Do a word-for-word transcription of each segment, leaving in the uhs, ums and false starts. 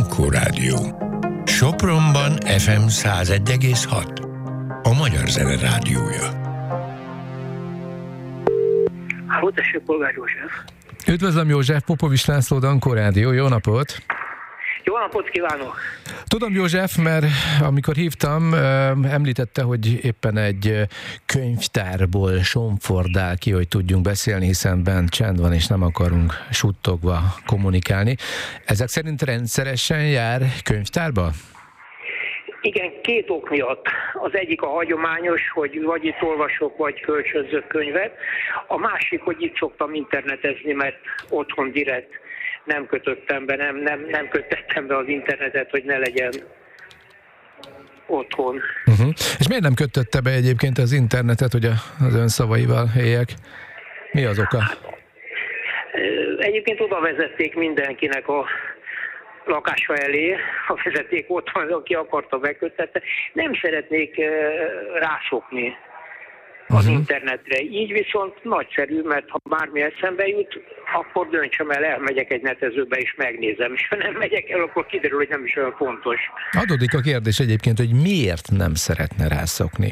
Dankó Rádió. Sopronban ef em száz egy egész hat. A Magyar Zene Rádiója. Halló, tessék, Polgár József. Üdvözlöm, József, Popovics László, Dankó Rádió. Jó napot! Jó napot kívánok! Tudom, József, mert amikor hívtam, említette, hogy éppen egy könyvtárból somfordál ki, hogy tudjunk beszélni, hiszen bent csend van, és nem akarunk suttogva kommunikálni. Ezek szerint rendszeresen jár könyvtárba? Igen, két ok miatt. Az egyik a hagyományos, hogy vagy itt olvasok, vagy kölcsönzök könyvet. A másik, hogy itt szoktam internetezni, mert otthon direkt nem kötöttem be, nem, nem, nem kötöttem be az internetet, hogy ne legyen otthon. Uh-huh. És miért nem kötötte be egyébként az internetet, hogy az ön szavaival éljek? Mi az oka? Egyébként oda vezették mindenkinek a lakása elé, a vezeték otthon, aki akarta, beköttette. Nem szeretnék rászokni az uh-huh. internetre. Így viszont nagyszerű, mert ha bármi eszembe jut, akkor döntsem el, elmegyek egy netezőbe és megnézem. És ha nem megyek el, akkor kiderül, hogy nem is olyan fontos. Adódik a kérdés egyébként, hogy miért nem szeretne rászokni?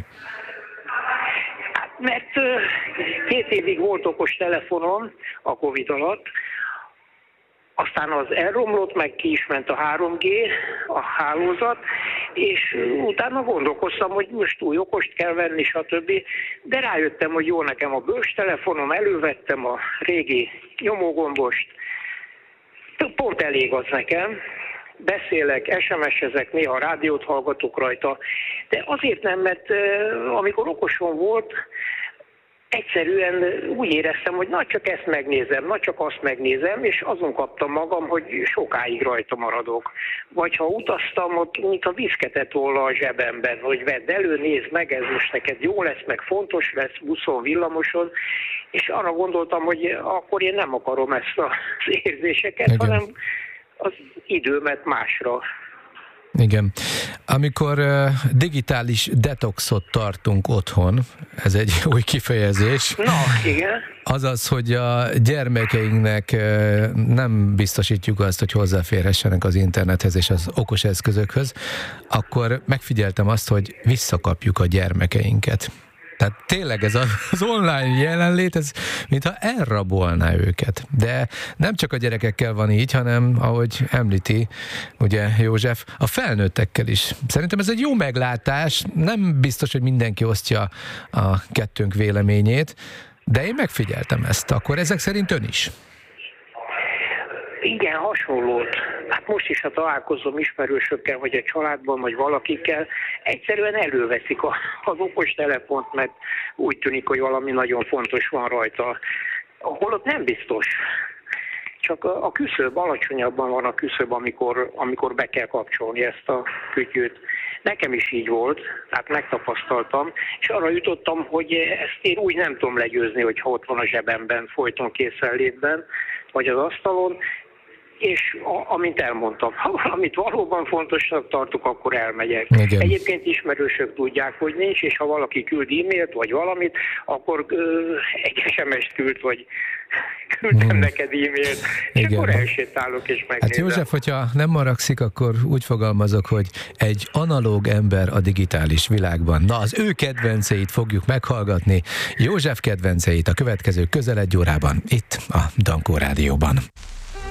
Mert két évig volt okos telefonom a Covid alatt, aztán az elromlott, meg ki is ment a három gé, a hálózat, és utána gondolkoztam, hogy most új okost kell venni, stb. De rájöttem, hogy jó nekem a bős telefonom, elővettem a régi nyomógombost, pont elég az nekem. Beszélek, es em es-ezek, néha rádiót hallgatok rajta, de azért nem, mert amikor okosom volt, egyszerűen úgy éreztem, hogy na csak ezt megnézem, na csak azt megnézem, és azon kaptam magam, hogy sokáig rajta maradok. Vagy ha utaztam, ott mint a viszketett volna a zsebemben, hogy vedd elő, nézd meg, ez most neked jó lesz, meg fontos lesz, buszon, villamoson, és arra gondoltam, hogy akkor én nem akarom ezt az érzéseket, igen, hanem az időmet másra. Igen. Amikor uh, digitális detoxot tartunk otthon, ez egy új kifejezés. Na, igen. Azaz, hogy a gyermekeinknek uh, nem biztosítjuk azt, hogy hozzáférhessenek az internethez és az okos eszközökhöz, akkor megfigyeltem azt, hogy visszakapjuk a gyermekeinket. Tehát tényleg ez az online jelenlét, ez mintha elrabolná őket. De nem csak a gyerekekkel van így, hanem ahogy említi, ugye József, a felnőttekkel is. Szerintem ez egy jó meglátás, nem biztos, hogy mindenki osztja a kettőnk véleményét, de én megfigyeltem ezt. Akkor ezek szerint ön is? Igen, hasonlót. Hát most is, ha találkozom ismerősökkel, vagy a családban, vagy valakikkel, egyszerűen előveszik a, az okos telefont, mert úgy tűnik, hogy valami nagyon fontos van rajta. Holott nem biztos. Csak a, a küszöb, alacsonyabban van a küszöb, amikor, amikor be kell kapcsolni ezt a kütyűt. Nekem is így volt, tehát megtapasztaltam, és arra jutottam, hogy ezt én úgy nem tudom legyőzni, hogyha ott van a zsebemben, folyton készenlétben, vagy az asztalon, és a, amint elmondtam, ha valamit valóban fontosnak tartok, akkor elmegyek. Igen. Egyébként ismerősök tudják, hogy nincs, és ha valaki küld e-mailt, vagy valamit, akkor ö, egy es em es-t küld, vagy küldtem hmm. neked e-mailt, és igen, akkor elsétálok és megnézem. Hát József, hogyha nem maragszik, akkor úgy fogalmazok, hogy egy analóg ember a digitális világban. Na, az ő kedvenceit fogjuk meghallgatni, József kedvenceit a következő közel egy órában, itt a Dankó Rádióban.